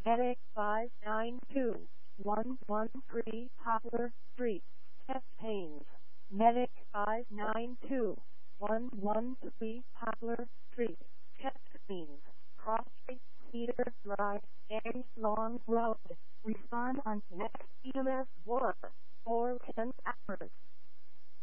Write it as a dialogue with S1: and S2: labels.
S1: Medic 592113 Poplar Street, chest pains. Medic 592113 Poplar Street, chest pains. Cross Street, Cedar Drive, Aries Lawn Road. Respond on next EMS 1 or 10 hours.